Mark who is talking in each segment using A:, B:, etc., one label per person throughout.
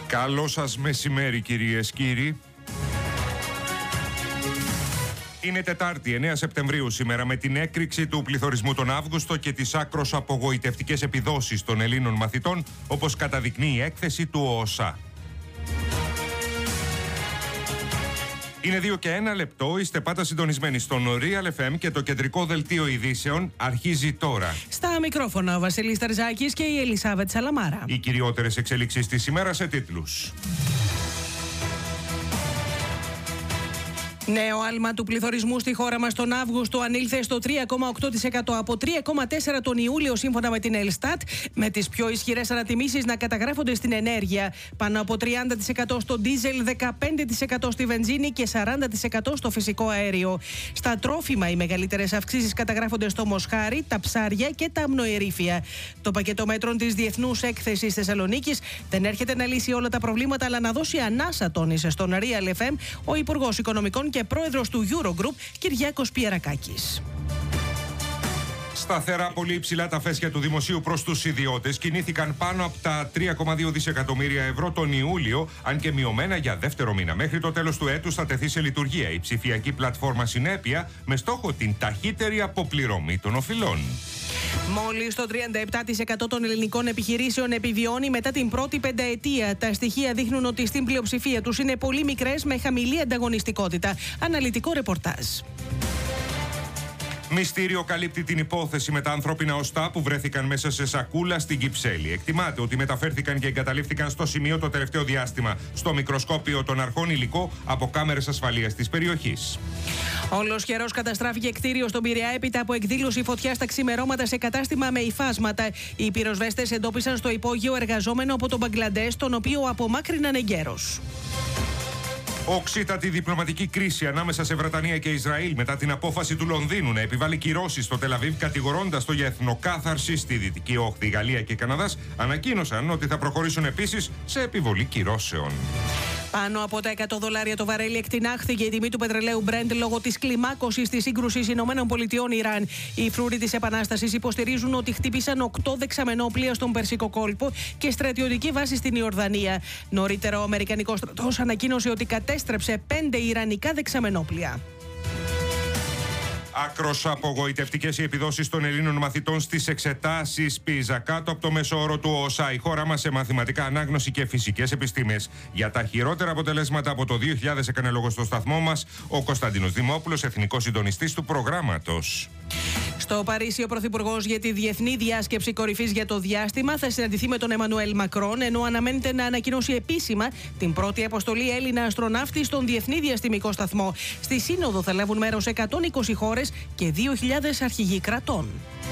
A: Καλό σας μεσημέρι, κυρίες, κύριοι. Είναι Τετάρτη, 9 Σεπτεμβρίου σήμερα, με την έκρηξη του πληθωρισμού τον Αύγουστο και τις άκρως απογοητευτικές επιδόσεις των Ελλήνων μαθητών, όπως καταδεικνύει η έκθεση του ΟΟΣΑ. Είναι 2 και 1 λεπτό, είστε πάντα συντονισμένοι στον Real FM και το κεντρικό δελτίο ειδήσεων αρχίζει τώρα.
B: Στα μικρόφωνα ο Βασίλης Τερζάκης και η Ελισάβετ Σαλαμάρα.
A: Οι κυριότερες εξελίξεις της ημέρας σε τίτλους.
B: Νέο άλμα του πληθωρισμού στη χώρα μας τον Αύγουστο ανήλθε στο 3,8% από 3,4% τον Ιούλιο σύμφωνα με την Ελστάτ, με τις πιο ισχυρές ανατιμήσεις να καταγράφονται στην ενέργεια. Πάνω από 30% στο ντίζελ, 15% στη βενζίνη και 40% στο φυσικό αέριο. Στα τρόφιμα οι μεγαλύτερες αυξήσεις καταγράφονται στο μοσχάρι, τα ψάρια και τα αμνοερήφια. Το πακέτο μέτρων της Διεθνούς Έκθεσης Θεσσαλονίκης δεν έρχεται να λύσει όλα τα προβλήματα, αλλά να δώσει ανάσα, τόνισε στον Real FM ο Υπουργός Οικονομικών και πρόεδρος του Eurogroup, Κυριάκος Πιερακάκης.
A: Σταθερά πολύ υψηλά τα φέσια του δημοσίου προς τους ιδιώτες κινήθηκαν πάνω από τα 3,2 δισεκατομμύρια ευρώ τον Ιούλιο, αν και μειωμένα για δεύτερο μήνα. Μέχρι το τέλος του έτους θα τεθεί σε λειτουργία η ψηφιακή πλατφόρμα Συνέπεια, με στόχο την ταχύτερη αποπληρωμή των οφειλών.
B: Μόλις το 37% των ελληνικών επιχειρήσεων επιβιώνει μετά την πρώτη πενταετία. Τα στοιχεία δείχνουν ότι στην πλειοψηφία τους είναι πολύ μικρές με χαμηλή ανταγωνιστικότητα. Αναλυτικό ρεπορτάζ.
A: Μυστήριο καλύπτει την υπόθεση με τα ανθρώπινα οστά που βρέθηκαν μέσα σε σακούλα στην Κυψέλη. Εκτιμάται ότι μεταφέρθηκαν και εγκαταλείφθηκαν στο σημείο το τελευταίο διάστημα στο μικροσκόπιο των αρχών υλικό από κάμερες ασφαλείας της περιοχής.
B: Όλος καιρός καταστράφηκε κτίριο στον Πειραιά έπειτα από εκδήλωση φωτιάς τα ξημερώματα σε κατάστημα με υφάσματα. Οι πυροσβέστες εντόπισαν στο υπόγειο εργαζόμενο από τον Μπαγκλαντές, τον οποίο απομάκρυναν εγκαίρως.
A: Οξύτατη διπλωματική κρίση ανάμεσα σε Βρετανία και Ισραήλ μετά την απόφαση του Λονδίνου να επιβάλλει κυρώσεις στο Τελαβίβ, κατηγορώντας το για εθνοκάθαρση στη Δυτική Όχθη. Η Γαλλία και Καναδάς ανακοίνωσαν ότι θα προχωρήσουν επίσης σε επιβολή κυρώσεων.
B: Πάνω από τα $100 το βαρέλι εκτινάχθηκε η τιμή του πετρελαίου Brent λόγω της κλιμάκωσης της σύγκρουσης ΗΠΑ-Ιράν. Οι φρούροι της Επανάστασης υποστηρίζουν ότι χτύπησαν 8 δεξαμενόπλοια στον Περσικό κόλπο και στρατιωτική βάση στην Ιορδανία. Νωρίτερα, ο Αμερικανικός στρατός ανακοίνωσε ότι κατέστρεψε 5 ιρανικά δεξαμενόπλοια.
A: Άκρως απογοητευτικές οι επιδόσεις των Ελλήνων μαθητών στις εξετάσεις PISA, κάτω από το μέσο όρο του ΟΟΣΑ. Η χώρα μας σε μαθηματικά, ανάγνωση και φυσικές επιστήμες. Για τα χειρότερα αποτελέσματα από το 2000 έκανε λόγο στο σταθμό μας ο Κωνσταντίνος Δημόπουλος, εθνικός συντονιστής του προγράμματος.
B: Στο Παρίσι, ο Πρωθυπουργός για τη Διεθνή Διάσκεψη Κορυφής για το Διάστημα θα συναντηθεί με τον Εμμανουέλ Μακρόν, ενώ αναμένεται να ανακοινώσει επίσημα την πρώτη αποστολή Έλληνα αστροναύτη στον Διεθνή Διαστημικό Σταθμό. Στη Σύνοδο θα λάβουν μέρος 120 χώρες και 2.000 αρχηγοί κρατών.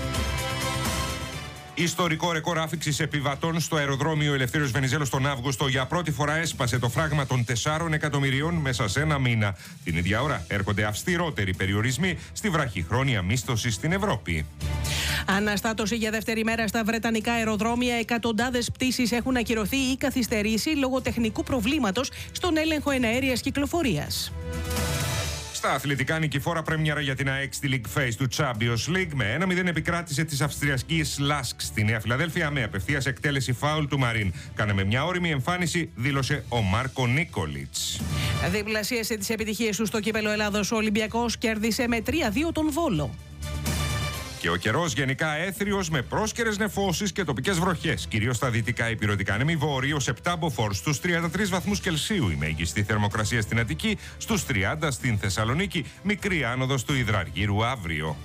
A: Ιστορικό ρεκόρ άφιξης επιβατών στο αεροδρόμιο Ελευθέριος Βενιζέλος τον Αύγουστο. Για πρώτη φορά έσπασε το φράγμα των 4 εκατομμυρίων μέσα σε ένα μήνα. Την ίδια ώρα έρχονται αυστηρότεροι περιορισμοί στη βραχυχρόνια μίσθωση στην Ευρώπη.
B: Αναστάτωση για δεύτερη μέρα στα βρετανικά αεροδρόμια. Εκατοντάδες πτήσεις έχουν ακυρωθεί ή καθυστερήσει λόγω τεχνικού προβλήματος στον έλεγχο εναέριας κυκλοφορίας.
A: Στα αθλητικά, νικηφόρα πρέμιερα για την ΑΕΚ στη League Phase του Champions League. Με 1-0 επικράτησε της Αυστριακής Λάσκ στη Νέα Φιλαδέλφια με απευθείας εκτέλεση φάουλ του Μαρίν. Κάναμε μια ώριμη εμφάνιση, δήλωσε ο Μάρκο Νίκολιτς.
B: Διπλασίασε τις επιτυχίες του στο κύπελλο Ελλάδος. Ο Ολυμπιακός κέρδισε με 3-2 τον Βόλο.
A: Και ο καιρός γενικά έθριος με πρόσκαιρες νεφώσεις και τοπικές βροχές. Κυρίως στα δυτικά ηπειρωτικά ανέμοι, βόρειος 7 μποφόρ στους 33 βαθμούς Κελσίου. Η μέγιστη θερμοκρασία στην Αττική, στους 30 στην Θεσσαλονίκη. Μικρή άνοδος του Υδραργύρου αύριο.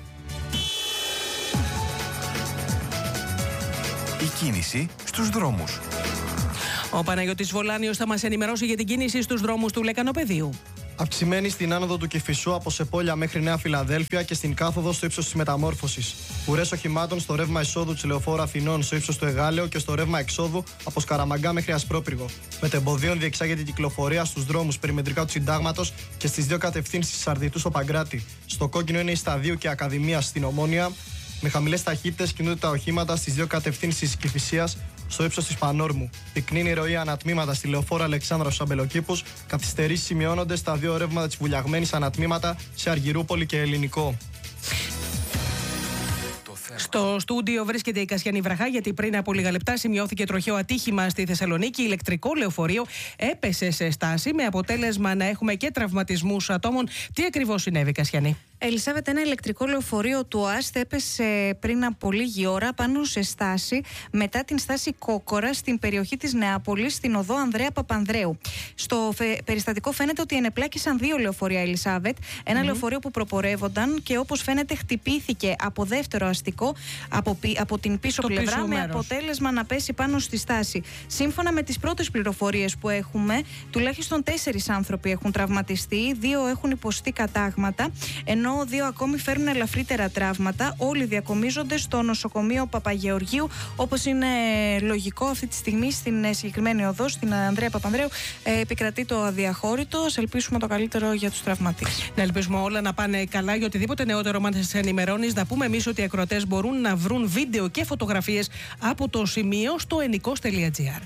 C: Η κίνηση στους δρόμους.
B: Ο Παναγιώτης Βολάνιος θα μας ενημερώσει για την κίνηση στους δρόμους του Λεκανοπεδίου.
D: Αυξημένη στην άνοδο του Κηφισού από Σεπόλια μέχρι Νέα Φιλαδέλφια και στην κάθοδο στο ύψος της Μεταμόρφωσης. Ουρές οχημάτων στο ρεύμα εισόδου της Λεωφόρου Αθηνών στο ύψος του Εγάλεου και στο ρεύμα εξόδου από Σκαραμαγκά μέχρι Ασπρόπυργο. Μετεμποδίων διεξάγεται η κυκλοφορία στους δρόμους περιμετρικά του Συντάγματος και στις δύο κατευθύνσεις της Αρδιτού στο Παγκράτη. Στο κόκκινο είναι η Σταδίου και Ακαδημία στην Ομόνια. Με χαμηλές ταχύτητες κινούνται τα οχήματα στις δύο κατευθύνσεις Κηφισίας στο ύψος της Πανόρμου. Πυκνή η ροή ανατμήματα στη Λεωφόρο Αλεξάνδρα στους Αμπελοκήπους. Καθυστερήσεις σημειώνονται στα δύο ρεύματα της Βουλιαγμένης ανατμήματα σε Αργυρούπολη και Ελληνικό.
B: Στο στούντιο βρίσκεται η Κασιανή Βραχά, γιατί πριν από λίγα λεπτά σημειώθηκε τροχαίο ατύχημα στη Θεσσαλονίκη. Ηλεκτρικό λεωφορείο έπεσε σε στάση, με αποτέλεσμα να έχουμε και τραυματισμούς ατόμων. Τι ακριβώς συνέβη, Κασιανή?
E: Ελισάβετ, ένα ηλεκτρικό λεωφορείο του ΟΑΣΤ έπεσε πριν από λίγη ώρα πάνω σε στάση μετά την στάση Κόκορα στην περιοχή της Νεάπολης, στην οδό Ανδρέα Παπανδρέου. Στο περιστατικό φαίνεται ότι ενεπλάκησαν δύο λεωφορεία, Ελισάβετ. Ένα λεωφορείο που προπορεύονταν και όπως φαίνεται χτυπήθηκε από δεύτερο αστικό από την πίσω πλευρά,
B: πίσω
E: με
B: μέρος.
E: αποτέλεσμα να πέσει πάνω στη στάση. Σύμφωνα με τις πρώτες πληροφορίες που έχουμε, τουλάχιστον 4 άνθρωποι έχουν τραυματιστεί, 2 έχουν υποστεί κατάγματα, ενώ 2 ακόμη φέρουν ελαφρύτερα τραύματα. Όλοι διακομίζονται στο νοσοκομείο Παπαγεωργίου, όπως είναι λογικό αυτή τη στιγμή στην συγκεκριμένη οδό, στην Ανδρέα Παπανδρέου, επικρατεί το αδιαχώρητο. Ας ελπίσουμε το καλύτερο για τους τραυματίες.
B: Να ελπίσουμε όλα να πάνε καλά. Για οτιδήποτε νεότερο μας ενημερώνεις, να πούμε εμείς ότι οι ακροατές μπορούν να βρουν βίντεο και φωτογραφίες από το σημείο στο ennikos.gr.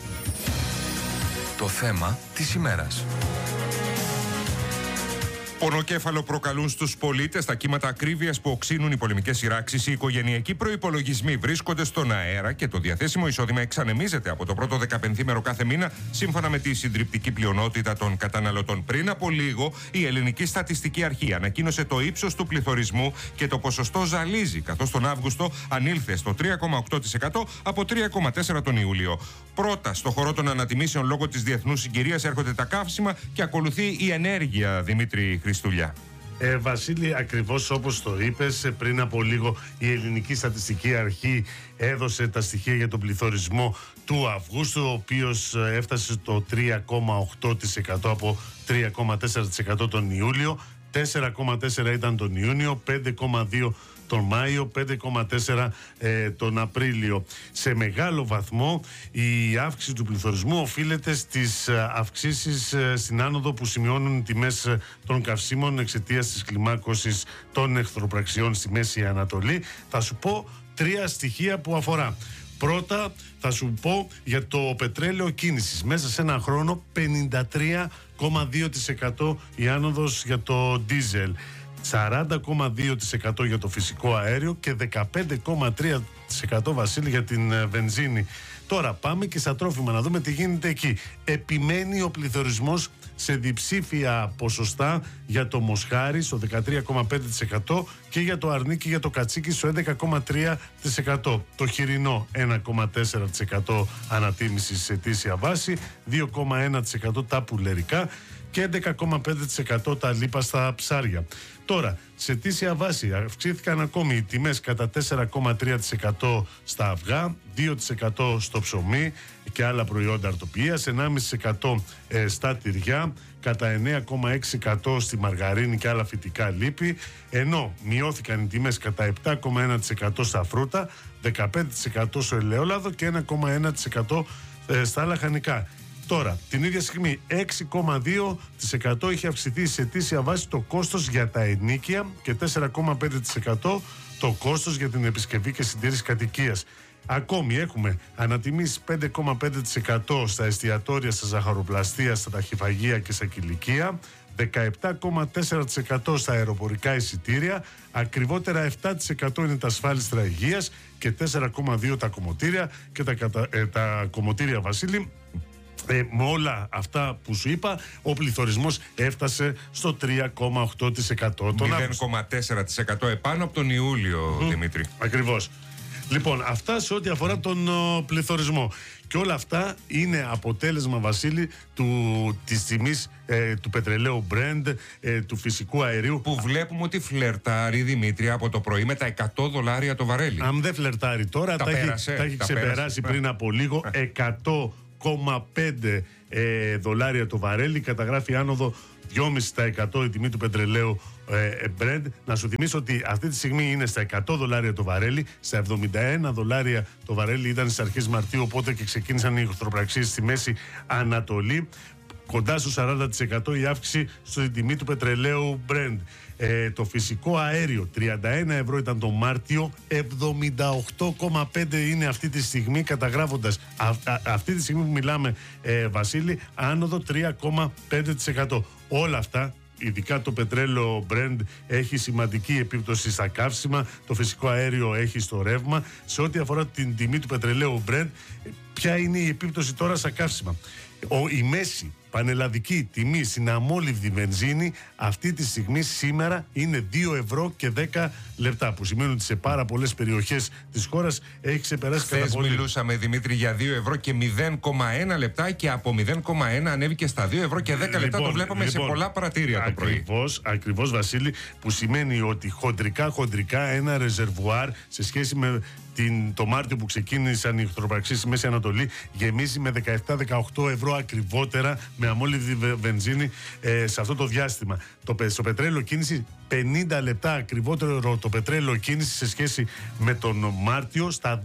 C: Το θέμα της ημέρας.
A: Πονοκέφαλο προκαλούν στους πολίτες τα κύματα ακρίβειας που οξύνουν οι πολεμικές σειράξεις. Οι οικογενειακοί προϋπολογισμοί βρίσκονται στον αέρα και το διαθέσιμο εισόδημα εξανεμίζεται από το πρώτο 15μέρο κάθε μήνα, σύμφωνα με τη συντριπτική πλειονότητα των καταναλωτών. Πριν από λίγο, η Ελληνική Στατιστική Αρχή ανακοίνωσε το ύψος του πληθωρισμού και το ποσοστό ζαλίζει, καθώς τον Αύγουστο ανήλθε στο 3,8% από 3,4% τον Ιούλιο. Πρώτα, στο χώρο των ανατιμήσεων λόγω της διεθνούς συγκυρίας έρχονται τα καύσιμα και ακολουθεί η ενέργεια, Δημήτρη Χριστούλια.
F: Βασίλη, ακριβώς όπως το είπες, πριν από λίγο η Ελληνική Στατιστική Αρχή έδωσε τα στοιχεία για τον πληθωρισμό του Αυγούστου, ο οποίος έφτασε στο 3,8% από 3,4% τον Ιούλιο, 4,4% ήταν τον Ιούνιο, 5,2% τον Μάιο, 5,4% τον Απρίλιο. Σε μεγάλο βαθμό η αύξηση του πληθωρισμού οφείλεται στις αυξήσεις στην άνοδο που σημειώνουν οι τιμές των καυσίμων εξαιτίας της κλιμάκωσης των εχθροπραξιών στη Μέση Ανατολή. Θα σου πω 3 στοιχεία που αφορά. Πρώτα θα σου πω για το πετρέλαιο κίνησης. Μέσα σε ένα χρόνο 53,2% η άνοδος για το ντίζελ, 40,2% για το φυσικό αέριο και 15,3% Βασίλη για την βενζίνη. Τώρα πάμε και στα τρόφιμα να δούμε τι γίνεται εκεί. Επιμένει ο πληθωρισμός σε διψήφια ποσοστά για το μοσχάρι στο 13,5% και για το αρνί και για το κατσίκι στο 11,3%. Το χοιρινό 1,4% ανατίμηση σε ετήσια βάση, 2,1% τα πουλερικά και 11,5% τα λίπαστα ψάρια. Τώρα, σε ετήσια βάση αυξήθηκαν ακόμη οι τιμές κατά 4,3% στα αυγά, 2% στο ψωμί και άλλα προϊόντα αρτοποιίας, 1,5% στα τυριά, κατά 9,6% στη μαργαρίνη και άλλα φυτικά λίπη, ενώ μειώθηκαν οι τιμές κατά 7,1% στα φρούτα, 15% στο ελαιόλαδο και 1,1% στα λαχανικά. Τώρα, την ίδια στιγμή 6,2% είχε αυξηθεί σε ετήσια βάση το κόστος για τα ενοίκια και 4,5% το κόστος για την επισκευή και συντήρηση κατοικίας. Ακόμη έχουμε ανατιμήσεις 5,5% στα εστιατόρια, στα ζαχαροπλαστεία, στα ταχυφαγεία και στα κηλικεία, 17,4% στα αεροπορικά εισιτήρια, ακριβότερα 7% είναι τα ασφάλιστρα υγείας και 4,2% τα κομμωτήρια και τα κομμωτήρια, Βασίλη. Με όλα αυτά που σου είπα, ο πληθωρισμός έφτασε στο 3,8%.
A: 0,4% επάνω από τον Ιούλιο, Δημήτρη.
F: Ακριβώς. Λοιπόν, αυτά σε ό,τι αφορά τον πληθωρισμό. Και όλα αυτά είναι αποτέλεσμα, Βασίλη, της τιμής του πετρελαίου Brent, του φυσικού αερίου.
A: Που βλέπουμε ότι φλερτάρει, Δημήτρη, από το πρωί με τα $100 το βαρέλι.
F: Αν δεν φλερτάρει τώρα, τα έχει ξεπεράσει πριν από λίγο. 100,5 δολάρια το βαρέλι, καταγράφει άνοδο 2,5% η τιμή του πετρελαίου Brent. Να σου θυμίσω ότι αυτή τη στιγμή είναι στα $100 το βαρέλι, στα $71 το βαρέλι ήταν στις αρχές Μαρτίου, οπότε και ξεκίνησαν οι εχθροπραξίες στη Μέση Ανατολή. Κοντά στο 40% η αύξηση στην τιμή του πετρελαίου Brent. Το φυσικό αέριο 31 ευρώ ήταν το Μάρτιο, 78,5 είναι αυτή τη στιγμή, καταγράφοντας αυτή τη στιγμή που μιλάμε, Βασίλη, άνοδο 3,5%. Όλα αυτά ειδικά το πετρέλαιο Brent έχει σημαντική επίπτωση στα καύσιμα, το φυσικό αέριο έχει στο ρεύμα. Σε ό,τι αφορά την τιμή του πετρελαίου Brent, ποια είναι η επίπτωση τώρα στα καύσιμα? Η μέση πανελλαδική τιμή στην αμόλυβδη βενζίνη αυτή τη στιγμή σήμερα είναι 2 ευρώ και 10 λεπτά, που σημαίνει ότι σε πάρα πολλές περιοχές της χώρας έχει ξεπεράσει κατά πολύ.
A: Μιλούσαμε, Δημήτρη, για 2 ευρώ και 0,1 λεπτά και από 0,1 ανέβηκε στα 2 ευρώ και 10 λεπτά. Το βλέπαμε σε πολλά πρατήρια το πρωί.
F: Ακριβώς, Βασίλη, που σημαίνει ότι χοντρικά ένα ρεζερβουάρ σε σχέση με το Μάρτιο που ξεκίνησαν οι εχθροπραξίες στη Μέση Ανατολή γεμίζει με 17-18 ευρώ ακριβότερα με αμόλυβδη βενζίνη σε αυτό το διάστημα. Στο πετρέλαιο κίνηση 50 λεπτά ακριβότερο το πετρέλαιο κίνηση σε σχέση με τον Μάρτιο στα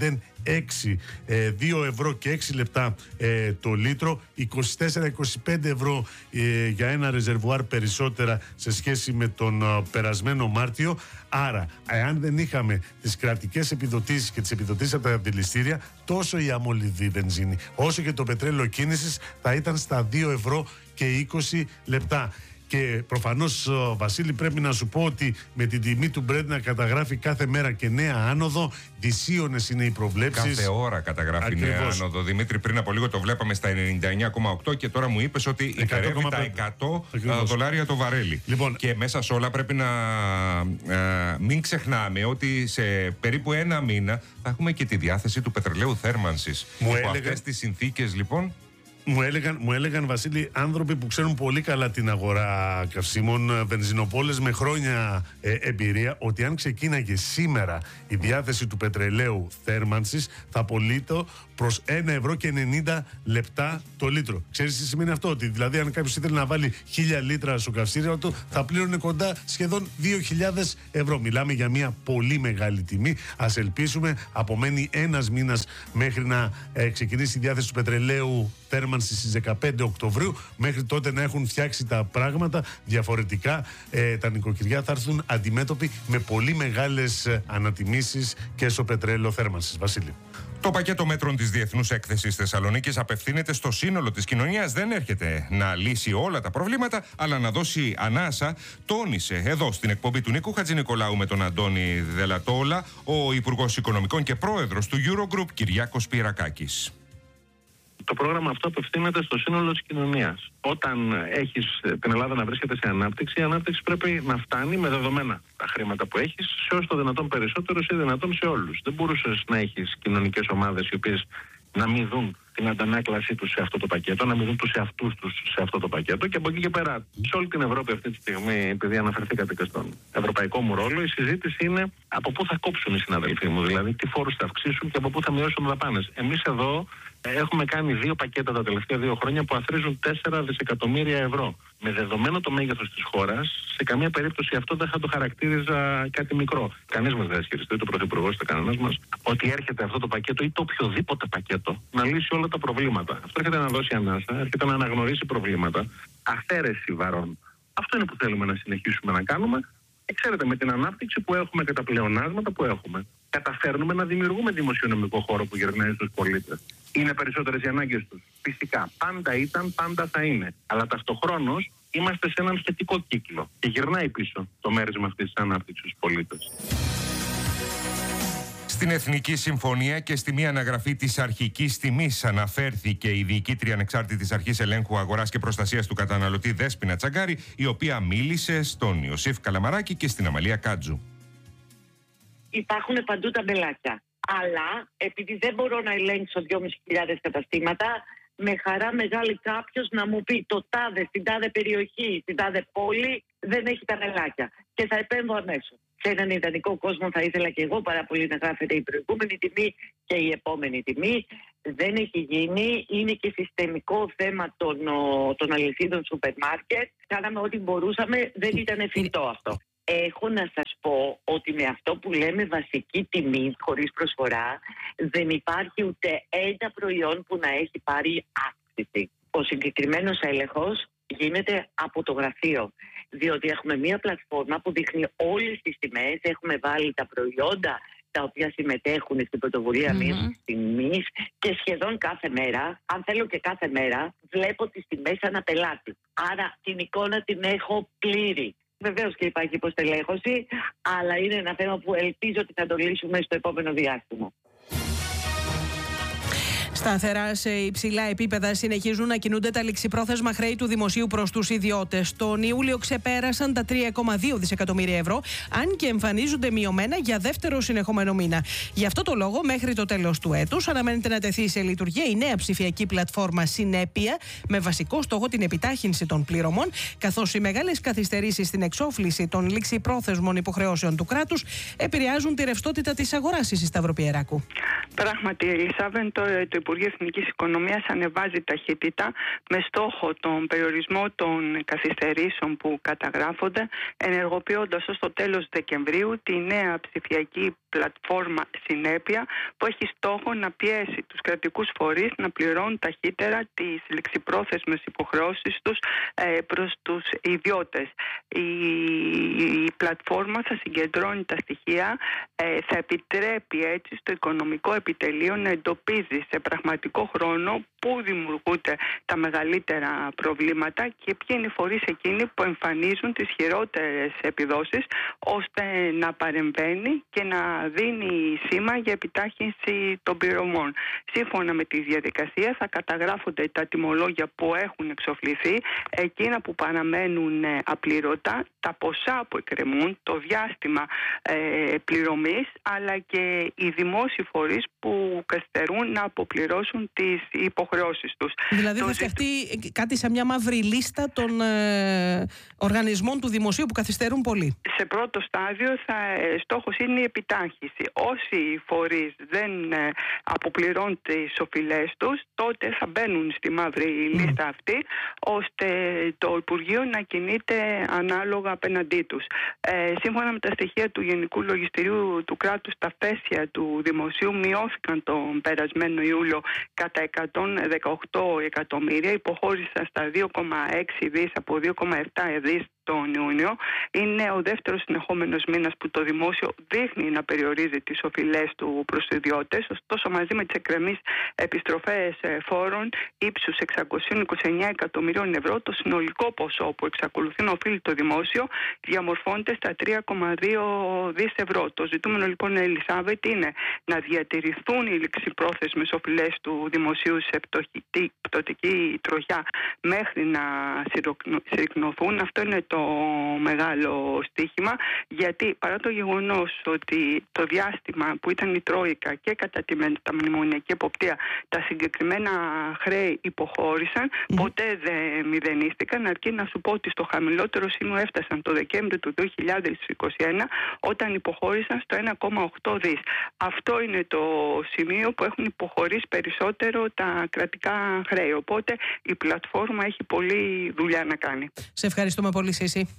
F: 2 ευρώ και 6 λεπτά το λίτρο, 24-25 ευρώ για ένα ρεζερβουάρ περισσότερα σε σχέση με τον περασμένο Μάρτιο. Άρα, εάν δεν είχαμε τις κρατικές επιδοτήσεις και τις επιδοτήσεις από τα αντιληστήρια, τόσο η αμολυβδή βενζίνη όσο και το πετρέλαιο κίνησης θα ήταν στα 2 ευρώ και 20 λεπτά. Και προφανώς, Βασίλη, πρέπει να σου πω ότι με την τιμή του Brent να καταγράφει κάθε μέρα και νέα άνοδο, δυσίωνες είναι οι προβλέψεις.
A: Κάθε ώρα καταγράφει νέα άνοδο. Δημήτρη, πριν από λίγο το βλέπαμε στα 99,8 και τώρα μου είπες ότι υπερεύει τα 100 δολάρια το βαρέλι. Λοιπόν, και μέσα σε όλα πρέπει να μην ξεχνάμε ότι σε περίπου ένα μήνα θα έχουμε και τη διάθεση του πετρελαίου θέρμανσης. Από αυτές τις συνθήκες, λοιπόν.
F: Μου έλεγαν, Βασίλη, άνθρωποι που ξέρουν πολύ καλά την αγορά καυσίμων, βενζινοπόλες με χρόνια εμπειρία, ότι αν ξεκίναγε σήμερα η διάθεση του πετρελαίου θέρμανσης θα πωλείται προς 1 ευρώ και 90 λεπτά το λίτρο. Ξέρεις τι σημαίνει αυτό? Ότι δηλαδή αν κάποιος ήθελε να βάλει 1000 λίτρα στο καυστήριο του θα πλήρωνε κοντά σχεδόν 2.000 ευρώ. Μιλάμε για μια πολύ μεγάλη τιμή. Ας ελπίσουμε, απομένει ένας μήνας μέχρι να ξεκινήσει η διάθεση του πετρελαίου θέρμανσης στις 15 Οκτωβρίου. Μέχρι τότε να έχουν φτιάξει τα πράγματα διαφορετικά. Τα νοικοκυριά θα έρθουν αντιμέτωποι με πολύ μεγάλες ανατιμήσεις και στο πετρέλαιο θέρμανσης. Βασίλη.
A: Το πακέτο μέτρων της Διεθνούς Έκθεσης Θεσσαλονίκης απευθύνεται στο σύνολο της κοινωνίας. Δεν έρχεται να λύσει όλα τα προβλήματα, αλλά να δώσει ανάσα. Τόνισε εδώ στην εκπομπή του Νίκου Χατζηνικολάου με τον Αντώνη Δελατόλα ο Υπουργός Οικονομικών και Πρόεδρος του Eurogroup, Κυριάκος Πυρακάκης.
G: Το πρόγραμμα αυτό απευθύνεται στο σύνολο της κοινωνίας. Όταν έχεις την Ελλάδα να βρίσκεται σε ανάπτυξη, η ανάπτυξη πρέπει να φτάνει με δεδομένα τα χρήματα που έχεις σε όσο το δυνατόν περισσότερο ή δυνατόν σε όλους. Δεν μπορούσες να έχεις κοινωνικές ομάδες οι οποίες να μην δουν την αντανάκλασή τους σε αυτό το πακέτο, να μην δουν τους εαυτούς τους σε αυτό το πακέτο. Και από εκεί και πέρα, σε όλη την Ευρώπη αυτή τη στιγμή, επειδή αναφερθήκατε και στον ευρωπαϊκό μου ρόλο, η συζήτηση είναι από πού θα κόψουν οι συναδελφοί μου, δηλαδή τι φόρους θα αυξήσουν και από πού θα μειώσουν δαπάνες. Εμείς εδώ έχουμε κάνει 2 πακέτα τα τελευταία 2 χρόνια που αθροίζουν 4 δισεκατομμύρια ευρώ. Με δεδομένο το μέγεθος της χώρας, σε καμία περίπτωση αυτό δεν θα το χαρακτήριζα κάτι μικρό. Κανείς μας δεν ισχυριστεί, ούτε ο Πρωθυπουργός ούτε κανένας μας, ότι έρχεται αυτό το πακέτο ή το οποιοδήποτε πακέτο να λύσει όλα τα προβλήματα. Αυτό έρχεται να δώσει ανάσα, έρχεται να αναγνωρίσει προβλήματα, αφαίρεση βαρών. Αυτό είναι που θέλουμε να συνεχίσουμε να κάνουμε. Και ξέρετε, με την ανάπτυξη που έχουμε και τα πλεονάσματα που έχουμε, καταφέρνουμε να δημιουργούμε δημοσιονομικό χώρο που γυρνάει στους πολίτες. Είναι περισσότερες οι ανάγκες τους? Φυσικά. Πάντα ήταν, πάντα θα είναι. Αλλά ταυτοχρόνως είμαστε σε έναν θετικό κύκλο και γυρνάει πίσω το μέρισμα αυτής της ανάπτυξης στους πολίτες.
A: Στην Εθνική Συμφωνία και στη μία αναγραφή της αρχικής τιμής αναφέρθηκε η διοικήτρια ανεξάρτητης αρχής ελέγχου αγοράς και προστασίας του καταναλωτή Δέσποινα Τσαγκάρη, η οποία μίλησε στον Ιωσήφ Καλαμαράκη και στην Αμαλία Κάτζου.
H: Υπάρχουν παντού ταμπελάκια. Αλλά επειδή δεν μπορώ να ελέγξω 2.500 καταστήματα, με χαρά μεγάλη κάποιος να μου πει το τάδε, στην τάδε περιοχή, στην τάδε πόλη δεν έχει ταμπελάκια. Και θα επέμβω αμέσως. Σε έναν ιδανικό κόσμο θα ήθελα και εγώ πάρα πολύ να γράφεται η προηγούμενη τιμή και η επόμενη τιμή. Δεν έχει γίνει. Είναι και συστημικό θέμα των αλυσίδων σούπερ μάρκετ. Κάναμε ό,τι μπορούσαμε. Δεν ήταν εφικτό αυτό. Έχω να σας πω ότι με αυτό που λέμε βασική τιμή χωρίς προσφορά δεν υπάρχει ούτε ένα προϊόν που να έχει πάρει αύξηση. Ο συγκεκριμένος έλεγχος γίνεται από το γραφείο, διότι έχουμε μία πλατφόρμα που δείχνει όλες τις τιμές, έχουμε βάλει τα προϊόντα τα οποία συμμετέχουν στην πρωτοβουλία μείωσης τιμής και σχεδόν κάθε μέρα, αν θέλω και κάθε μέρα, βλέπω τις τιμές αναπελάτη. Άρα την εικόνα την έχω πλήρη. Βεβαίως και υπάρχει υποστελέχωση, αλλά είναι ένα θέμα που ελπίζω ότι θα το λύσουμε στο επόμενο διάστημα.
B: Σταθερά σε υψηλά επίπεδα συνεχίζουν να κινούνται τα ληξιπρόθεσμα χρέη του δημοσίου προς τους ιδιώτες. Τον Ιούλιο ξεπέρασαν τα 3,2 δισεκατομμύρια ευρώ, αν και εμφανίζονται μειωμένα για δεύτερο συνεχόμενο μήνα. Γι' αυτό το λόγο, μέχρι το τέλος του έτους, αναμένεται να τεθεί σε λειτουργία η νέα ψηφιακή πλατφόρμα Συνέπεια, με βασικό στόχο την επιτάχυνση των πληρωμών, καθώς οι μεγάλες καθυστερήσεις στην εξόφληση των ληξιπρόθεσμων υποχρεώσεων του κράτους επηρεάζουν τη ρευστότητα της αγοράς, η Σταυροπιεράκου.
I: Πράγματι, Ελισάβεν, το Υπουργείο Εθνικής Οικονομίας ανεβάζει ταχύτητα με στόχο τον περιορισμό των καθυστερήσεων που καταγράφονται, ενεργοποιώντας ως το τέλος Δεκεμβρίου τη νέα ψηφιακή πλατφόρμα Συνέπεια, που έχει στόχο να πιέσει τους κρατικούς φορείς να πληρώνουν ταχύτερα τις ληξιπρόθεσμες υποχρεώσεις τους προς τους ιδιώτες. Η πλατφόρμα θα συγκεντρώνει τα στοιχεία, θα επιτρέπει έτσι στο οικονομικό επιτελείο να εντοπίζει σε πραγματικό χρόνο πού δημιουργούνται τα μεγαλύτερα προβλήματα και ποιοι είναι οι φορείς εκείνοι που εμφανίζουν τις χειρότερες επιδόσεις, ώστε να παρεμβαίνει και να δίνει σήμα για επιτάχυνση των πληρωμών. Σύμφωνα με τη διαδικασία θα καταγράφονται τα τιμολόγια που έχουν εξοφληθεί, εκείνα που παραμένουν απλήρωτα, τα ποσά που εκκρεμούν, το διάστημα πληρωμής, αλλά και οι δημόσιοι φορείς που καθυστερούν να αποπληρώσουν τις υποχρεώσεις τους.
B: Δηλαδή θα φτιαχτεί κάτι σαν μια μαύρη λίστα των οργανισμών του δημοσίου που καθυστερούν πολύ.
I: Σε πρώτο στάδιο στόχος είναι η επιτάχυνση. Όσοι φορείς δεν αποπληρώνουν τις οφειλές τους, τότε θα μπαίνουν στη μαύρη λίστα αυτή, ώστε το Υπουργείο να κινείται ανάλογα απέναντί τους. Σύμφωνα με τα στοιχεία του Γενικού Λογιστηρίου του κράτους, τα φέσια του δημοσίου μειώθηκαν τον περασμένο Ιούλιο κατά 118 εκατομμύρια, υποχώρησαν στα 2,6 δις από 2,7 δις τον Ιούνιο. Είναι ο δεύτερος συνεχόμενος μήνας που το δημόσιο δείχνει να περιορίζει τις οφειλές του προς τους ιδιώτες. Ωστόσο, μαζί με τις εκκρεμείς επιστροφές φόρων ύψους 629 εκατομμυρίων ευρώ, το συνολικό ποσό που εξακολουθεί να οφείλει το δημόσιο διαμορφώνεται στα 3,2 δις ευρώ. Το ζητούμενο λοιπόν, Ελισάβετ, είναι να διατηρηθούν οι ληξιπρόθεσμες οφειλές του δημοσίου σε πτωτική τροχιά μέχρι να συρρικνωθούν. Αυτό είναι το μεγάλο στοίχημα, γιατί παρά το γεγονός ότι το διάστημα που ήταν η Τρόικα και κατά τη μεταμνημονιακή εποπτεία τα συγκεκριμένα χρέη υποχώρησαν, ποτέ δεν μηδενίστηκαν, αρκεί να σου πω ότι στο χαμηλότερο σημείο έφτασαν το Δεκέμβριο του 2021, όταν υποχώρησαν στο 1,8 δις. Αυτό είναι το σημείο που έχουν υποχωρήσει περισσότερο τα κρατικά χρέη. Οπότε η πλατφόρμα έχει πολλή δουλειά να κάνει.
B: Σε ευχαριστούμε πολύ, Σύση.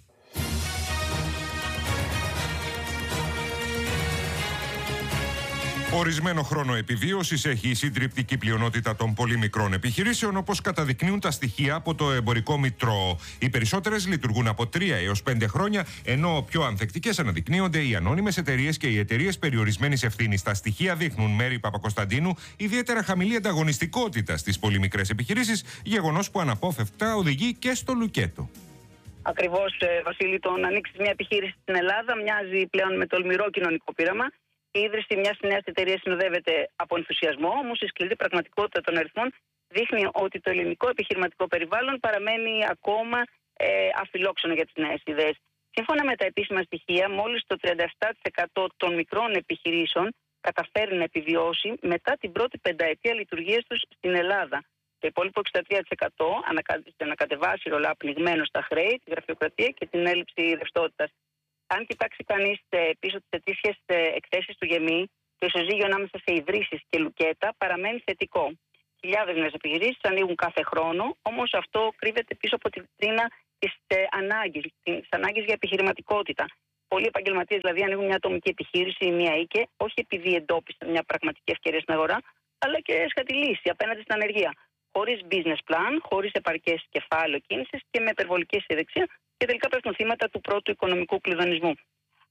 A: Ορισμένο χρόνο επιβίωσης έχει η συντριπτική πλειονότητα των πολύ μικρών επιχειρήσεων, όπως καταδεικνύουν τα στοιχεία από το Εμπορικό Μητρό. Οι περισσότερες λειτουργούν από 3 έως 5 χρόνια, ενώ πιο ανθεκτικές αναδεικνύονται οι ανώνυμες εταιρείες και οι εταιρείες περιορισμένης ευθύνης. Τα στοιχεία δείχνουν, Μέρη Παπακοσταντίνου, ιδιαίτερα χαμηλή ανταγωνιστικότητα στις πολύ μικρές επιχειρήσεις, γεγονός που αναπόφευκτα οδηγεί και στο λουκέτο.
J: Ακριβώς, Βασίλη, το να ανοίξει μια επιχείρηση στην Ελλάδα μοιάζει πλέον με τολμηρό κοινωνικό πείραμα. Η ίδρυση μιας νέας εταιρείας συνοδεύεται από ενθουσιασμό, όμως η σκληρή πραγματικότητα των αριθμών δείχνει ότι το ελληνικό επιχειρηματικό περιβάλλον παραμένει ακόμα αφιλόξενο για τις νέες ιδέες. Σύμφωνα με τα επίσημα στοιχεία, μόλις το 37% των μικρών επιχειρήσεων καταφέρει να επιβιώσει μετά την πρώτη πενταετία λειτουργίας τους στην Ελλάδα. Το υπόλοιπο 63% ανακατεβάσει ρολά πνιγμένο στα χρέη, τη γραφειοκρατία και την έλλειψη ρευστότητας. Αν κοιτάξει κανείς πίσω τις ετήσιες εκθέσεις του ΓΕΜΗ, το ισοζύγιο ανάμεσα σε ιδρύσεις και λουκέτα παραμένει θετικό. Χιλιάδες νέες επιχειρήσεις ανοίγουν κάθε χρόνο, όμως αυτό κρύβεται πίσω από τη βιτρίνα της ανάγκης για επιχειρηματικότητα. Πολλοί επαγγελματίες δηλαδή ανοίγουν μια ατομική επιχείρηση ή μια οίκε, όχι επειδή εντόπισαν μια πραγματική ευκαιρία στην αγορά, αλλά και έσχατη λύση απέναντι στην ανεργία. Χωρίς business plan, χωρίς επαρκές κεφάλαιο κίνησης και με υπερβολική αισιοδοξία, και τελικά πέφτουν θύματα του πρώτου οικονομικού κλειδονισμού.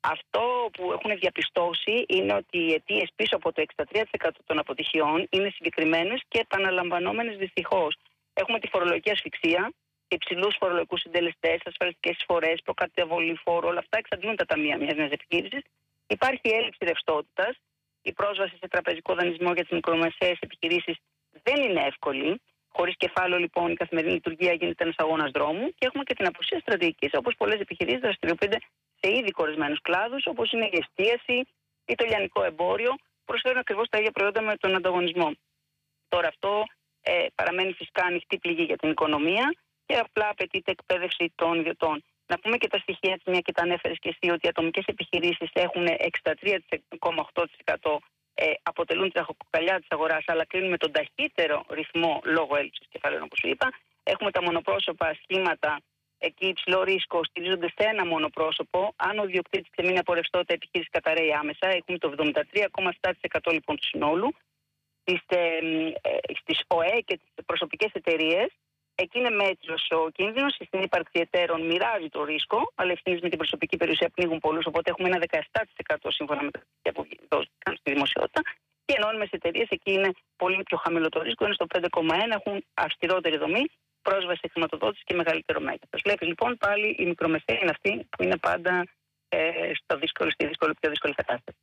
J: Αυτό που έχουν διαπιστώσει είναι ότι οι αιτίες πίσω από το 63% των αποτυχιών είναι συγκεκριμένες και επαναλαμβανόμενες δυστυχώς. Έχουμε τη φορολογική ασφυξία, υψηλούς φορολογικούς συντελεστές, ασφαλιστικές εισφορές, προκαταβολή φόρου, όλα αυτά εξαντλούν τα ταμεία μιας νέας επιχείρησης. Υπάρχει έλλειψη ρευστότητας. Η πρόσβαση σε τραπεζικό δανεισμό για τις μικρομεσαίες επιχειρήσεις δεν είναι εύκολη. Χωρίς κεφάλαιο, λοιπόν, η καθημερινή λειτουργία γίνεται ένας αγώνας δρόμου και έχουμε και την απουσία στρατηγικής, όπως πολλές επιχειρήσεις δραστηριοποιούνται σε ήδη κορεσμένους κλάδους, όπως είναι η εστίαση ή το λιανικό εμπόριο, προσφέρουν ακριβώς τα ίδια προϊόντα με τον ανταγωνισμό. Τώρα, αυτό παραμένει φυσικά ανοιχτή πληγή για την οικονομία και απλά απαιτείται εκπαίδευση των ιδιωτών. Να πούμε και τα στοιχεία της, μια και τα ανέφερες και εσύ, ότι οι ατομικές επιχειρήσεις έχουν 63,8%. Αποτελούν τη ραχοκοκαλιά της αγοράς, αλλά κλείνουν με τον ταχύτερο ρυθμό λόγω έλλειψης κεφαλαίων, όπως σου είπα. Έχουμε τα μονοπρόσωπα σχήματα, εκεί υψηλό ρίσκο, στηρίζονται σε ένα μονοπρόσωπο. Αν ο ιδιοκτήτης ξεμείνει από ρευστότητα, η επιχείρηση καταραίει άμεσα. Έχουμε το 73,7% λοιπόν του συνόλου. Στις ΟΕ και τις προσωπικές εταιρείες, εκεί είναι μέτριος ο κίνδυνος. Στην ύπαρξη εταίρων μοιράζει το ρίσκο, αλλά ευθύνες με την προσωπική περιουσία πνίγουν πολλούς. Οπότε έχουμε ένα 17% σύμφωνα με τα στοιχεία που δόθηκαν στη δημοσιότητα. Και ενώνυμες εταιρείες, εκεί είναι πολύ πιο χαμηλό το ρίσκο, είναι στο 5,1, έχουν αυστηρότερη δομή, πρόσβαση σε χρηματοδότηση και μεγαλύτερο μέγεθος. Βλέπεις λοιπόν πάλι η μικρομεσαία είναι αυτή που είναι πάντα στη πιο δύσκολη κατάσταση.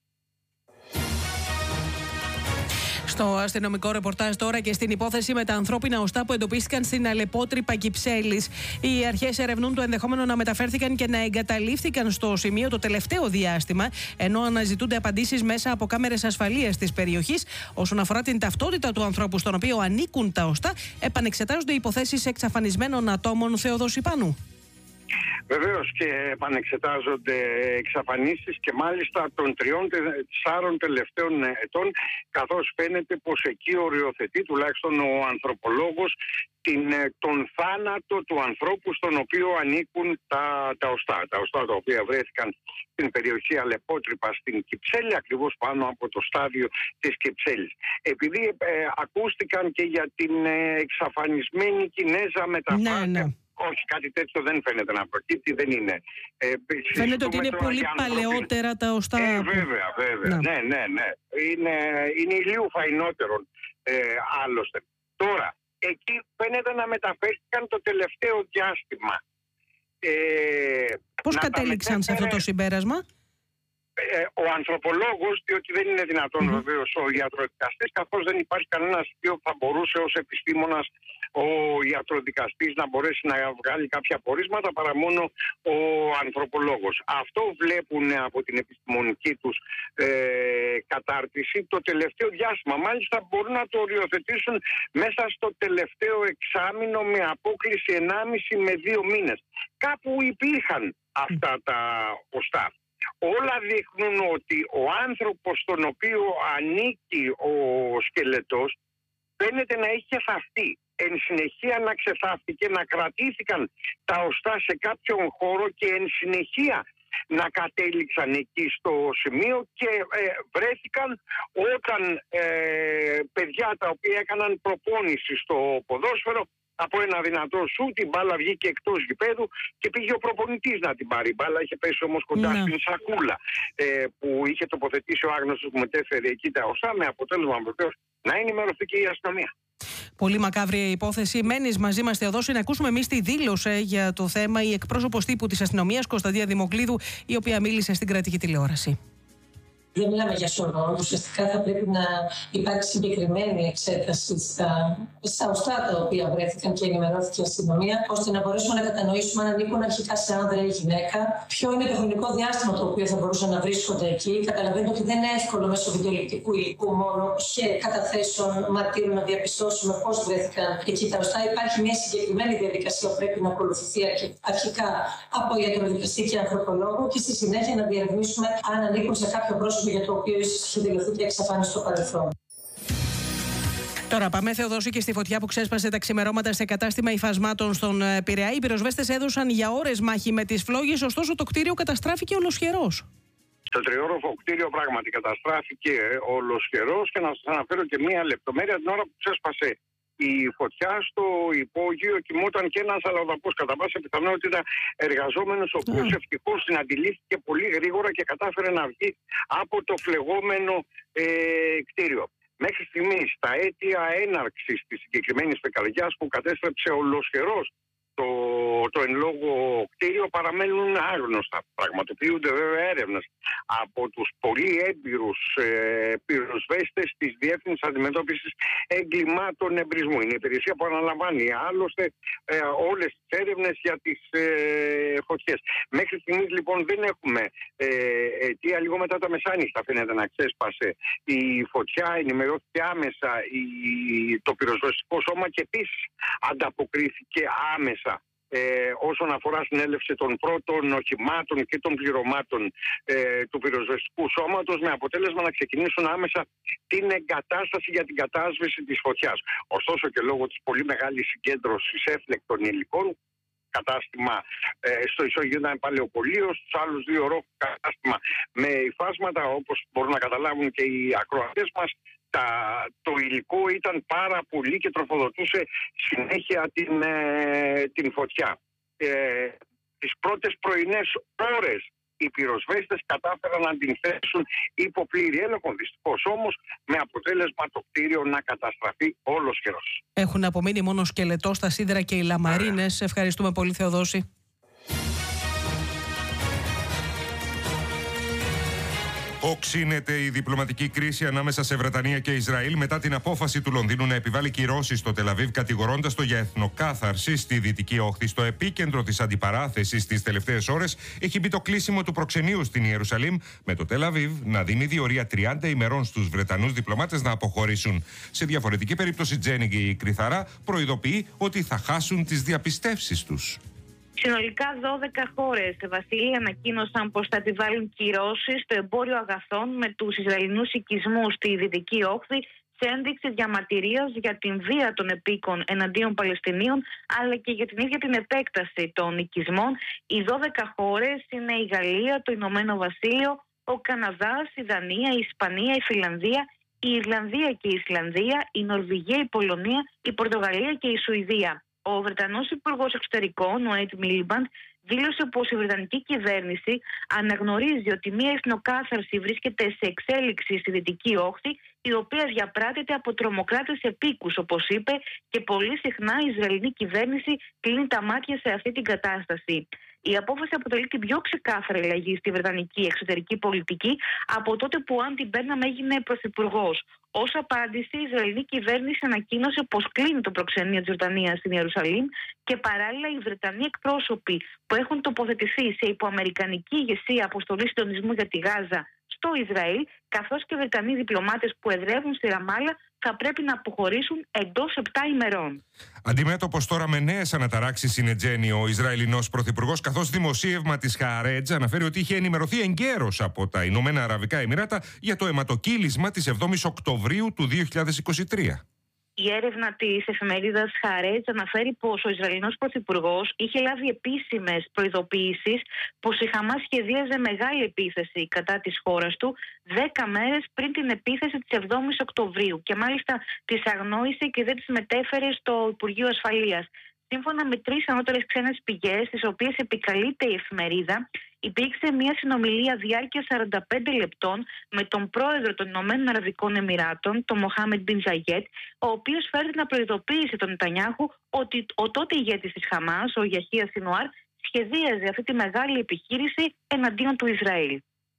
B: Στο αστυνομικό ρεπορτάζ τώρα και στην υπόθεση με τα ανθρώπινα οστά που εντοπίστηκαν στην Αλεπότρυπα Κυψέλης. Οι αρχές ερευνούν το ενδεχόμενο να μεταφέρθηκαν και να εγκαταλείφθηκαν στο σημείο το τελευταίο διάστημα, ενώ αναζητούνται απαντήσεις μέσα από κάμερες ασφαλείας της περιοχής. Όσον αφορά την ταυτότητα του ανθρώπου στον οποίο ανήκουν τα οστά, επανεξετάζονται υποθέσεις εξαφανισμένων ατόμων. Θεοδόση Πάνου.
K: Βεβαίως και επανεξετάζονται εξαφανίσεις και μάλιστα των 3-4 τελευταίων ετών, καθώς φαίνεται πως εκεί οριοθετεί τουλάχιστον ο ανθρωπολόγος τον θάνατο του ανθρώπου στον οποίο ανήκουν τα οστά. Τα οστά τα οποία βρέθηκαν στην περιοχή Αλεπότρυπα στην Κυψέλη, ακριβώς πάνω από το στάδιο της Κυψέλης. Επειδή ακούστηκαν και για την εξαφανισμένη Κινέζα μεταφράστη.
B: Ναι.
K: Όχι, κάτι τέτοιο δεν φαίνεται να προκύπτει, δεν είναι.
B: Φαίνεται ότι είναι πολύ παλαιότερα τα οστά.
K: Βέβαια. Ναι. Είναι ηλίου φαϊνότερον άλλωστε. Τώρα, εκεί φαίνεται να μεταφέρθηκαν το τελευταίο διάστημα.
B: Πώς κατέληξαν σε αυτό το συμπέρασμα?
K: Ο ανθρωπολόγος, διότι δεν είναι δυνατόν βεβαίως ο ιατροδικαστής, καθώς δεν υπάρχει κανένα στοιχείο που θα μπορούσε ως επιστήμονας ο ιατροδικαστής να μπορέσει να βγάλει κάποια πορίσματα παρά μόνο ο ανθρωπολόγος. Αυτό βλέπουν από την επιστημονική τους κατάρτιση το τελευταίο διάστημα. Μάλιστα μπορούν να το οριοθετήσουν μέσα στο τελευταίο εξάμηνο με απόκληση 1,5 με 2 μήνες. Κάπου υπήρχαν αυτά τα οστά. Όλα δείχνουν ότι ο άνθρωπος στον οποίο ανήκει ο σκελετός φαίνεται να είχε θαυτεί. Εν συνεχεία να ξεθάφτηκε, να κρατήθηκαν τα οστά σε κάποιον χώρο και εν συνεχεία να κατέληξαν εκεί στο σημείο και βρέθηκαν όταν παιδιά τα οποία έκαναν προπόνηση στο ποδόσφαιρο, από ένα δυνατό σου, την μπάλα βγήκε εκτός γηπέδου και πήγε ο προπονητής να την πάρει. Η μπάλα είχε πέσει όμως κοντά στην σακούλα που είχε τοποθετήσει ο άγνωστος που μετέφερε εκεί τα οστά, με αποτέλεσμα βεβαίως να ενημερωθεί και η αστυνομία.
B: Πολύ μακάβρια υπόθεση. Μένεις μαζί μας, Θεοδόση, να ακούσουμε εμείς τη δήλωση για το θέμα η εκπρόσωπος τύπου της αστυνομίας, Κωνσταντία Δημοκλίδου, η οποία μίλησε στην κρατική τηλεόραση.
L: Δεν μιλάμε για σωρό. Ουσιαστικά θα πρέπει να υπάρξει συγκεκριμένη εξέταση στα οστά τα οποία βρέθηκαν και ενημερώθηκε η αστυνομία, ώστε να μπορέσουμε να κατανοήσουμε αν ανήκουν αρχικά σε άνδρα ή γυναίκα, ποιο είναι το χρονικό διάστημα το οποίο θα μπορούσαν να βρίσκονται εκεί. Καταλαβαίνετε ότι δεν είναι εύκολο μέσω βιντεοληπτικού υλικού μόνο και καταθέσεων μαρτύρων να διαπιστώσουμε πώς βρέθηκαν εκεί τα οστά. Υπάρχει μια συγκεκριμένη διαδικασία που πρέπει να ακολουθηθεί αρχικά από ιατροδικαστή και ανθρωπολόγο και στη συνέχεια να διερευνήσουμε αν ανήκουν σε κάποιο πρόσωπο για το οποίο ίσως είχε δηλωθεί και εξαφάνιση στο παρελθόν.
B: Τώρα πάμε, Θεοδόση, και στη φωτιά που ξέσπασε τα ξημερώματα σε κατάστημα υφασμάτων στον Πειραιά. Οι πυροσβέστες έδωσαν για ώρες μάχη με τις φλόγες, ωστόσο το κτίριο καταστράφηκε ολοσχερός.
K: Το τριόροφο κτίριο πράγματι καταστράφηκε ολοσχερός και να σας αναφέρω και μία λεπτομέρεια. Την ώρα που ξέσπασε Η φωτιά στο υπόγειο κοιμόταν και ένας αλλοδαπός, κατά πάσα πιθανότητα εργαζόμενος, ο οποίος ευτυχώς την αντιλήφθηκε πολύ γρήγορα και κατάφερε να βγει από το φλεγόμενο κτίριο. Μέχρι στιγμής τα αίτια έναρξης της συγκεκριμένης πυρκαγιάς που κατέστρεψε ολοσχερός το εν λόγω κτίριο παραμένουν άγνωστα. Πραγματοποιούνται βέβαια έρευνες από τους πολύ έμπειρους πυροσβέστες της Διεύθυνσης Αντιμετώπισης Εγκλημάτων Εμπρισμού. Είναι η υπηρεσία που αναλαμβάνει άλλωστε όλες τις έρευνες για τις φωτιές. Μέχρι στιγμής λοιπόν δεν έχουμε αιτία. Λίγο μετά τα μεσάνυχτα φαίνεται να ξέσπασε η φωτιά, ενημερώθηκε άμεσα το πυροσβεστικό σώμα και επίσης ανταποκρίθηκε άμεσα όσον αφορά στην έλευση των πρώτων οχημάτων και των πληρωμάτων του πυροσβεστικού σώματος, με αποτέλεσμα να ξεκινήσουν άμεσα την εγκατάσταση για την κατάσβεση της φωτιάς. Ωστόσο και λόγω της πολύ μεγάλης συγκέντρωσης έφλεκτων υλικών, κατάστημα στο ισόγειο ήταν παλαιοπολείο, στους άλλους δύο ορόφους κατάστημα με υφάσματα, όπως μπορούν να καταλάβουν και οι ακροατές μας. Το υλικό ήταν πάρα πολύ και τροφοδοτούσε συνέχεια την φωτιά. Τις πρώτες πρωινές ώρες οι πυροσβέστες κατάφεραν να την θέσουν υπό πλήρη έλεγχο. Δυστυχώς όμως με αποτέλεσμα το κτίριο να καταστραφεί ολοσχερός.
B: Έχουν απομείνει μόνο σκελετό στα σίδερα και οι λαμαρίνες. Ευχαριστούμε πολύ, Θεοδόση.
A: Οξύνεται η διπλωματική κρίση ανάμεσα σε Βρετανία και Ισραήλ μετά την απόφαση του Λονδίνου να επιβάλλει κυρώσεις στο Τελαβίβ, κατηγορώντας το για εθνοκάθαρση στη Δυτική Όχθη. Στο επίκεντρο της αντιπαράθεσης τις τελευταίες ώρες έχει μπει το κλείσιμο του προξενείου στην Ιερουσαλήμ, με το Τελαβίβ να δίνει διορία 30 ημερών στους Βρετανούς διπλωμάτες να αποχωρήσουν. Σε διαφορετική περίπτωση, Τζένιγκη η Κρυθαρά προειδοποιεί ότι θα χάσουν τις διαπιστεύσεις τους.
M: Συνολικά 12 χώρες, Βασίλη, ανακοίνωσαν πως θα επιβάλλουν κυρώσεις στο εμπόριο αγαθών με τους Ισραηλινούς οικισμούς στη Δυτική Όχθη, σε ένδειξη διαμαρτυρίας για την βία των επίκων εναντίον Παλαιστινίων, αλλά και για την ίδια την επέκταση των οικισμών. Οι 12 χώρες είναι η Γαλλία, το Ηνωμένο Βασίλειο, ο Καναδάς, η Δανία, η Ισπανία, η Φιλανδία, η Ιρλανδία και η Ισλανδία, η Νορβηγία, η Πολωνία, η Πορτογαλία και η Σουηδία. Ο Βρετανός Υπουργός Εξωτερικών, ο Ed Miliband, δήλωσε πως η Βρετανική κυβέρνηση αναγνωρίζει ότι μια εθνοκάθαρση βρίσκεται σε εξέλιξη στη Δυτική Όχθη, η οποία διαπράττεται από τρομοκράτες επίκους, όπως είπε, και πολύ συχνά η Ισραηλινή κυβέρνηση κλείνει τα μάτια σε αυτή την κατάσταση. Η απόφαση αποτελεί την πιο ξεκάθαρη αλλαγή στη βρετανική εξωτερική πολιτική από τότε που ο Άντι Μπέρναμ έγινε πρωθυπουργός. Ως απάντηση, η Ισραηλινή κυβέρνηση ανακοίνωσε πως κλείνει το προξενείο της Βρετανίας στην Ιερουσαλήμ και παράλληλα οι Βρετανοί εκπρόσωποι που έχουν τοποθετηθεί σε υποαμερικανική ηγεσία αποστολή συντονισμού για τη Γάζα στο Ισραήλ, καθώς και Βρετανοί διπλωμάτες που εδρεύουν στη Ραμάλα, θα πρέπει να αποχωρήσουν εντός 7 ημερών.
A: Αντιμέτωπος τώρα με νέες αναταράξεις είναι, Τζένι, ο Ισραηλινός πρωθυπουργός, καθώς δημοσίευμα της Χααρέτζ αναφέρει ότι είχε ενημερωθεί εγκαίρως από τα Ηνωμένα Αραβικά Εμιράτα για το αιματοκύλισμα της 7ης Οκτωβρίου του 2023.
M: Η έρευνα της εφημερίδας Χααρέτζ αναφέρει πως ο Ισραηλινός πρωθυπουργός είχε λάβει επίσημες προειδοποιήσεις πως η Χαμάς σχεδίαζε μεγάλη επίθεση κατά της χώρας του 10 μέρες πριν την επίθεση της 7ης Οκτωβρίου και μάλιστα τις αγνόησε και δεν τις μετέφερε στο Υπουργείο Ασφαλείας. Σύμφωνα με 3 ανώτερες ξένες πηγές, τις οποίες επικαλείται η εφημερίδα, υπήρξε μια συνομιλία διάρκεια 45 λεπτών με τον πρόεδρο των Ηνωμένων Αραβικών Εμιράτων, τον Μοχάμεντ Μπιν Ζαγιέτ, ο οποίος φέρεται να προειδοποίησε τον Νετανιάχου ότι ο τότε ηγέτης της Χαμάς, ο Γιαχία Σινουάρ, σχεδίαζε αυτή τη μεγάλη επιχείρηση εναντίον του Ισραήλ.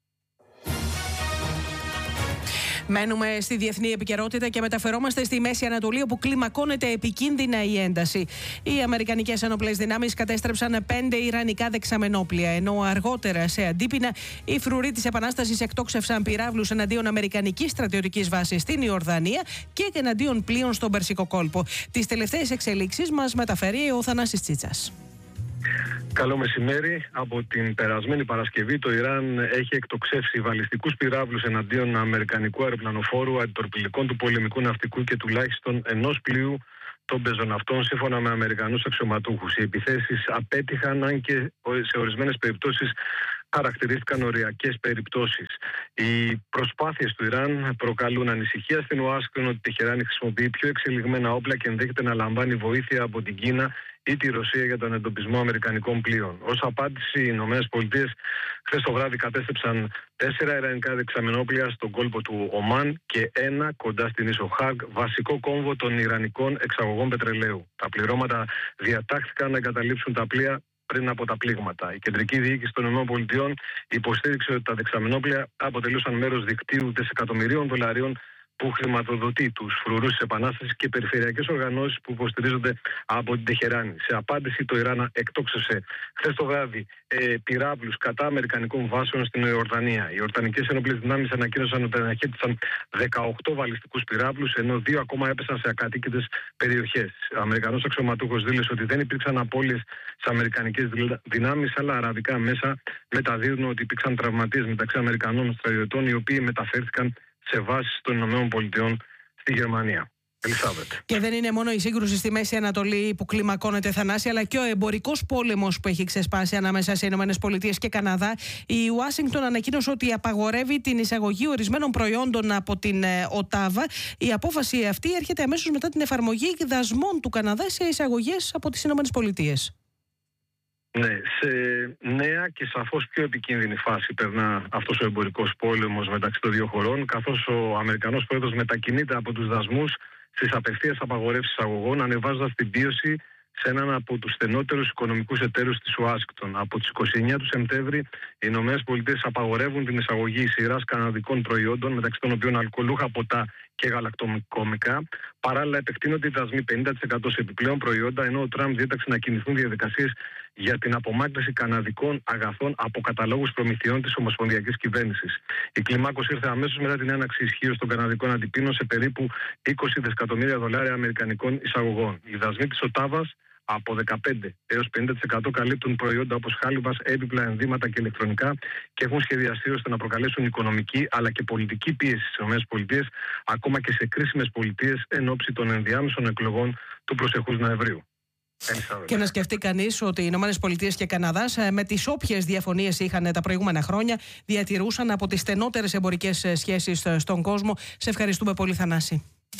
B: Μένουμε στη διεθνή επικαιρότητα και μεταφερόμαστε στη Μέση Ανατολή, όπου κλιμακώνεται επικίνδυνα η ένταση. Οι αμερικανικές ενόπλες δυνάμεις κατέστρεψαν 5 ιρανικά δεξαμενόπλια, ενώ αργότερα σε αντίπεινα οι φρουροί της Επανάστασης εκτόξευσαν πυράβλους εναντίον αμερικανικής στρατιωτικής βάσης στην Ιορδανία και εναντίον πλοίων στον Περσικό κόλπο. Τις τελευταίες εξελίξεις μας μεταφέρει ο Θανάσης Τσίτσας.
N: Καλό μεσημέρι. Από την περασμένη Παρασκευή το Ιράν έχει εκτοξεύσει βαλιστικούς πυράβλους εναντίον αμερικανικού αεροπλανοφόρου, αντιτορπιλικών του πολεμικού ναυτικού και τουλάχιστον ενός πλοίου των πεζοναυτών, σύμφωνα με Αμερικανούς αξιωματούχους. Οι επιθέσεις απέτυχαν, αν και σε ορισμένες περιπτώσεις χαρακτηρίστηκαν οριακές περιπτώσεις. Οι προσπάθειες του Ιράν προκαλούν ανησυχία στην Ουάσιγκτον ότι η Τεχεράνη χρησιμοποιεί πιο εξελιγμένα όπλα και ενδέχεται να λαμβάνει βοήθεια από την Κίνα ή τη Ρωσία για τον εντοπισμό αμερικανικών πλοίων. Ως απάντηση, οι ΗΠΑ χθες το βράδυ κατέστρεψαν 4 ιρανικά δεξαμενόπλια στον κόλπο του Ομάν και 1 κοντά στην ίσο Χάγ, βασικό κόμβο των ιρανικών εξαγωγών πετρελαίου. Τα πληρώματα διατάχθηκαν να εγκαταλείψουν τα πλοία πριν από τα πλήγματα. Η κεντρική διοίκηση των ΗΠΑ υποστήριξε ότι τα δεξαμενόπλια αποτελούσαν μέρος δικτύου δισεκατομμυρίων δολαρίων που χρηματοδοτεί τους φρουρούς της Επανάστασης και περιφερειακές οργανώσεις που υποστηρίζονται από την Τεχεράνη. Σε απάντηση, το Ιράν εκτόξευσε χθες το βράδυ πυράβλους κατά αμερικανικών βάσεων στην Ιορδανία. Οι Ιορδανικές ενόπλες δυνάμεις ανακοίνωσαν ότι αναχέτησαν 18 βαλιστικούς πυράβλους, ενώ 2 ακόμα έπεσαν σε ακατοίκητες περιοχές. Ο Αμερικανός αξιωματούχος δήλωσε ότι δεν υπήρξαν απώλειες στις αμερικανικές δυνάμεις, αλλά αραβικά μέσα μεταδίδουν ότι υπήρξαν τραυματίες μεταξύ Αμερικανών στρατιωτών, οι οποίοι μεταφέρθηκαν σε βάσεις των ΗΠΑ στη Γερμανία. Ελισάβετ.
B: Και δεν είναι μόνο η σύγκρουση στη Μέση Ανατολή που κλιμακώνεται, Θανάση, αλλά και ο εμπορικός πόλεμος που έχει ξεσπάσει ανάμεσα σε ΗΠΑ και Καναδά. Η Ουάσιγκτον ανακοίνωσε ότι απαγορεύει την εισαγωγή ορισμένων προϊόντων από την Οτάβα. Η απόφαση αυτή έρχεται αμέσως μετά την εφαρμογή δασμών του Καναδά σε εισαγωγές από τις ΗΠΑ.
N: Ναι, σε νέα και σαφώς πιο επικίνδυνη φάση περνά αυτός ο εμπορικός πόλεμος μεταξύ των δύο χωρών, καθώς ο Αμερικανός πρόεδρος μετακινείται από τους δασμούς στις απευθείας απαγορεύσεις αγωγών, ανεβάζοντας την πίεση σε έναν από τους στενότερους οικονομικούς εταίρους της Ουάσιγκτον. Από τις 29 του Σεπτέμβρη, οι ΗΠΑ απαγορεύουν την εισαγωγή σειράς καναδικών προϊόντων, μεταξύ των οποίων αλκοολούχα ποτά και γαλακτοκομικά. Παράλληλα, επεκτείνονται οι δασμοί 50% σε επιπλέον προϊόντα, ενώ ο Τραμπ διέταξε να κινηθούν διαδικασίες για την απομάκρυνση καναδικών αγαθών από καταλόγους προμηθειών της Ομοσπονδιακής Κυβέρνησης. Η κλιμάκωση ήρθε αμέσως μετά την έναρξη ισχύως των καναδικών αντιπίνων σε περίπου 20 δισεκατομμύρια δολάρια αμερικανικών εισαγωγών. Οι δασμοί της Οτάβας από 15 έως 50% καλύπτουν προϊόντα όπως χάλιβας, έπιπλα, ενδύματα και ηλεκτρονικά και έχουν σχεδιαστεί ώστε να προκαλέσουν οικονομική αλλά και πολιτική πίεση στις ΗΠΑ, ακόμα και σε κρίσιμες πολιτείες εν ώψη των ενδιάμεσων εκλογών του προσεχούς Νοεμβρίου.
B: Και να σκεφτεί κανείς ότι οι ΗΠΑ και Καναδάς, με τις όποιες διαφωνίες είχαν τα προηγούμενα χρόνια, διατηρούσαν από τις στενότερες εμπορικές σχέσεις στον κόσμο. Σε ευχαριστούμε πολύ, Θανάση.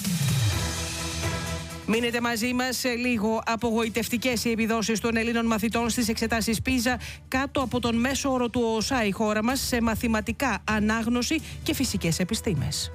B: Μείνετε μαζί μας. Σε λίγο, απογοητευτικές οι επιδόσεις των Ελλήνων μαθητών στις εξετάσεις PISA, κάτω από τον μέσο όρο του ΟΣΑ η χώρα μας σε μαθηματικά, ανάγνωση και φυσικές επιστήμες.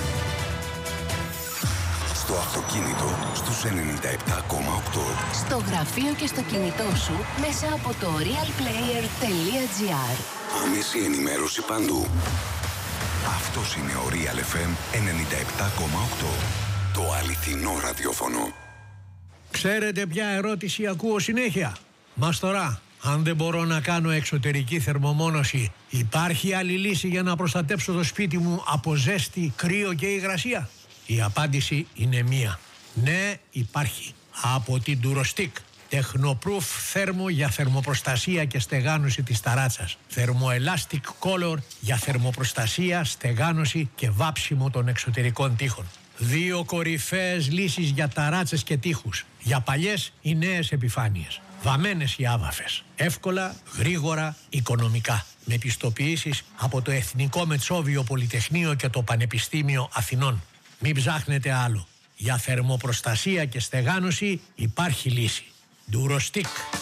O: Στο αυτοκίνητο στους 97,8.
P: Στο γραφείο και στο κινητό σου μέσα από το realplayer.gr.
O: Άμεση ενημέρωση παντού. Αυτός είναι ο Real FM 97,8. Το αληθινό ραδιόφωνο.
Q: Ξέρετε ποια ερώτηση ακούω συνέχεια? Μας τώρα, αν δεν μπορώ να κάνω εξωτερική θερμομόνωση, υπάρχει άλλη λύση για να προστατέψω το σπίτι μου από ζέστη, κρύο και υγρασία? Η απάντηση είναι μία. Ναι, υπάρχει. Από την Durostick. Technoproof θέρμο για θερμοπροστασία και στεγάνωση της ταράτσας. Thermoelastic Color για θερμοπροστασία, στεγάνωση και βάψιμο των εξωτερικών τοίχων. 2 κορυφαίες λύσεις για ταράτσες και τοίχους. Για παλιές ή νέες επιφάνειες. Βαμμένες ή άβαφες. Εύκολα, γρήγορα, οικονομικά. Με πιστοποιήσεις από το Εθνικό Μετσόβιο Πολυτεχνείο και το Πανεπιστήμιο Αθηνών. Μην ψάχνετε άλλο. Για θερμοπροστασία και στεγάνωση υπάρχει λύση. Durostick.